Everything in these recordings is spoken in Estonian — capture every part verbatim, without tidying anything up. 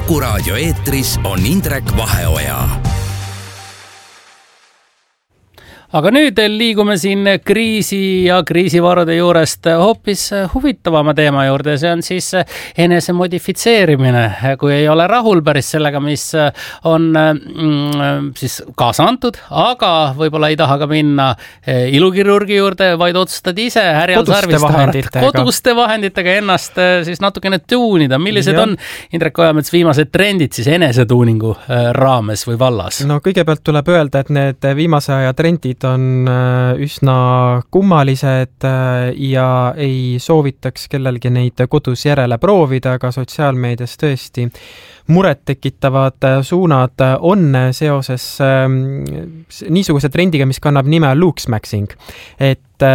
Kuku raadio eetris on Indrek Vaheoja. Aga nüüd liigume siin kriisi ja kriisivarude juurest hoopis huvitavama teema juurde. See on siis enese modifitseerimine. Kui ei ole rahul päris sellega, mis on mm, siis kaasa antud, aga võib-olla ei taha ka minna ilukirurgi juurde, vaid otsustad ise härjal sarvist koduste vahenditega ennast siis natukene tuunida. Millised ja. on, Indrek Ojamets, viimased trendid siis enesetuuningu raames või vallas? No kõigepealt tuleb öelda, et need viimase aja trendid on üsna kummalised ja ei soovitaks kellelgi neid kodus järele proovida, aga sotsiaalmeedias tõesti muret tekitavad suunad on seoses niisuguse trendiga, mis kannab nime looksmaxing. Et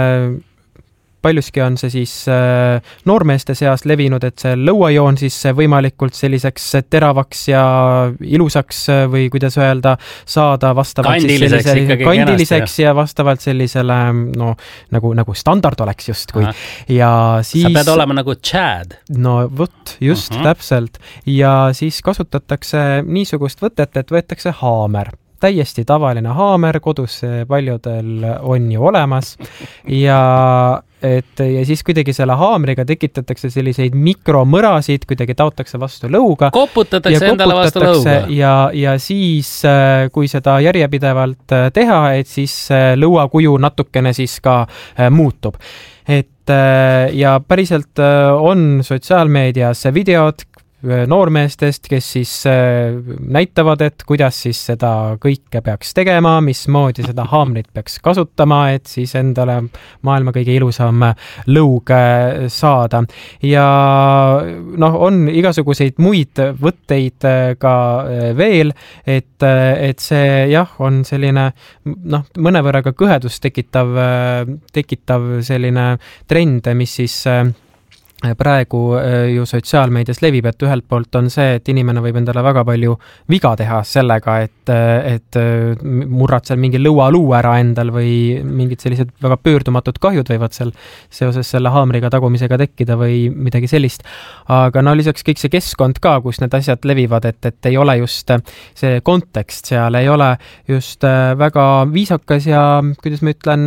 paljuski on see siis noormeeste seas levinud, et see lõuajoon siis võimalikult selliseks teravaks ja ilusaks või kuidas öelda, saada vastavalt kandiliseks, siis sellisele, kandiliseks ja vastavalt sellisele, no nagu, nagu standard oleks justkui. Ja siis, sa pead olema nagu Chad. No võt, just uh-huh. täpselt. Ja siis kasutatakse niisugust võtet, et võetakse haamer. Täiesti tavaline haamer, kodus paljudel on ju olemas ja, et, ja siis kuidagi selle haamriga tekitatakse selliseid mikromõrasid, kuidagi taotakse vastu lõuga. Koputatakse ja endale vastu lõuga. Ja, ja siis, kui seda järjepidevalt teha, et siis lõuakuju natukene siis ka muutub. Et, ja päriselt on sotsiaalmeedias videod noormeestest, kes siis näitavad, et kuidas siis seda kõike peaks tegema, mismoodi seda haamrit peaks kasutama, et siis endale maailma kõige ilusam lõug saada. Ja noh, on igasuguseid muid võtteid ka veel, et, et see jah, on selline noh, mõnevõrra ka kõhedust tekitav, tekitav selline trend, mis siis praegu ju sotsiaalmeedias levib, et ühelt poolt on see, et inimene võib endale väga palju viga teha sellega, et, et murrad seal mingi lõualuu ära endal või mingid sellised väga pöördumatud kahjud võivad seal seoses selle haamriga tagumisega tekkida või midagi sellist. Aga no lisaks kõik see keskkond ka, kus need asjad levivad, et, et ei ole just see kontekst seal, ei ole just väga viisakas ja kuidas ma ütlen,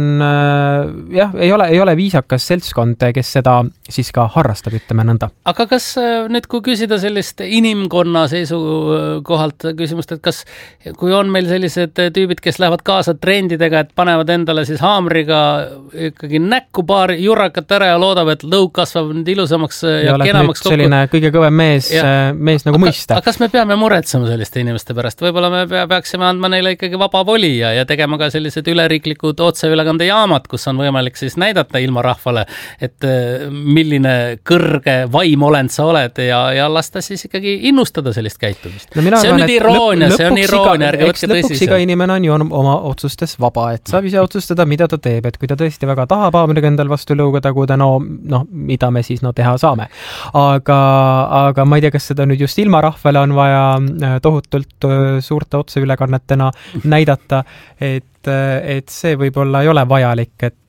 jah, ei ole, ei ole viisakas seltskond, kes seda siis ka harrastab. Rastab, ütleme nõnda. Aga kas nüüd, kui küsida sellist inimkonna seisukohalt küsimust, et kas, kui on meil sellised tüübid, kes lähevad kaasa trendidega, et panevad endale siis haamriga ikkagi näkku paar jurakat ära ja loodab, et lõug kasvab nüüd ilusamaks ja, ja kenamaks kokku. Selline kõige kõvem mees, mees nagu aga, mõista. Aga kas me peame muretsema selliste inimeste pärast? Võib-olla me peaksime andma neile ikkagi vaba voli ja, ja tegema ka sellised üleriiklikud otseülekandejaamad, kus on võimalik siis näidata ilma rahvale, et milline kõrge vaimolend sa oled ja, ja lasta siis ikkagi innustada sellist käitumist. No see on nüüd iroonia, see on iroonia, ärge võtke tõsiselt. Lõpuks iga inimene on ju oma otsustes vaba, et saab ise otsustada, mida ta teeb, et kui ta tõesti väga tahab haamriga endal vastu lõuga taguda, no, no mida me siis no teha saame. Aga, aga ma ei tea, kas seda nüüd just ilma rahvale on vaja tohutult suurte otseülekannetena näidata, et et see võib-olla ei ole vajalik, et,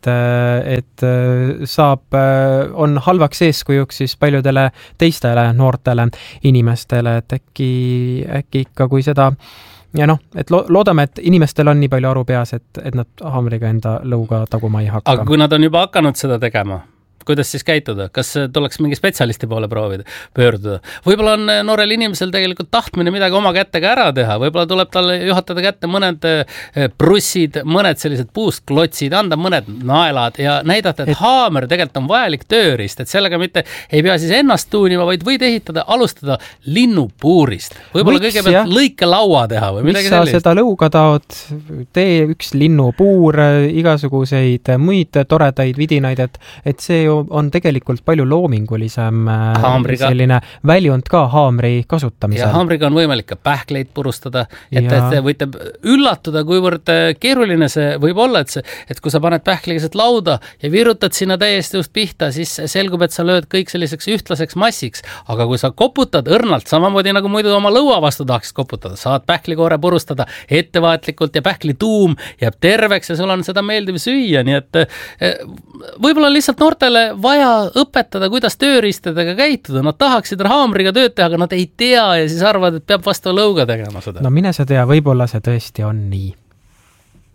et saab, on halvaks eeskujuks siis paljudele teistele noortele inimestele, et äkki, äkki ikka kui seda ja noh, et lo- loodame, et inimestel on nii palju aru peas, et, et nad haamriga enda lõuga taguma ei hakka. Aga kui nad on juba hakanud seda tegema, kuidas siis käituda? Kas tuleks mingi spetsialisti poole proovida, pöörduda? Võib-olla on noorel inimesel tegelikult tahtmine midagi oma kättega ära teha. Võib-olla tuleb talle juhatada kätte mõned brussid, mõned sellised puustklotsid, anda mõned naelad ja näidata, et, et haamer tegelikult on vajalik tööriist, et sellega mitte ei pea siis ennast tuunima, vaid võid ehitada, alustada linnupuurist. Võib-olla Võiks, kõigepealt jah. lõike laua teha või midagi sellist. Mis sa sellist. seda lõuga taod, tee üks linnupuur, igasuguseid muid toredaid vidinaid, et, et see ju on tegelikult palju loomingulisem haamriga. Selline väljund ka haamri kasutamisel. Ja haamriga on võimalik ka pähkleid purustada, et, et võite üllatuda, kuivõrd keeruline see võib olla, et, see, et kui sa paned pähkligeset lauda ja virutad sinna täiesti just pihta, siis selgub, et sa lööd kõik selliseks ühtlaseks massiks, aga kui sa koputad õrnalt, samamoodi nagu muidu oma lõua vastu tahaksid koputada, saad pähklikoore purustada ettevaatlikult ja pähkli tuum jääb terveks ja sul on seda meeldiv süüa, nii et võib-olla lihtsalt noortele vaja õpetada, kuidas tööriistadega käituda, nad tahaksid haamriga tööd teha, aga nad ei tea ja siis arvavad, et peab vastu lõuga tegema seda. no mine sa tea, võib-olla see tõesti on nii.